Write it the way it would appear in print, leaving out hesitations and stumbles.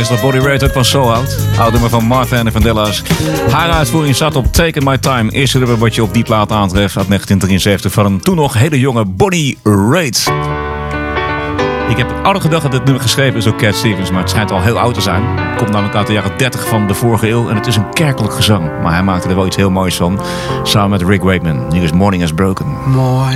is dat Body Rate ook van Soul Out. Oud nummer van Martha en de Vandellas. Haar uitvoering staat op Taking My Time. Eerste nummer wat je op die plaat aantreft uit 1973 van een toen nog hele jonge Body Rate. Ik heb altijd gedacht dat dit nummer geschreven is door Cat Stevens, maar het schijnt al heel oud te zijn. Het komt namelijk uit de jaren 30 van de vorige eeuw en het is een kerkelijk gezang. Maar hij maakte er wel iets heel moois van, samen met Rick Wakeman. Hier is Morning Has Broken.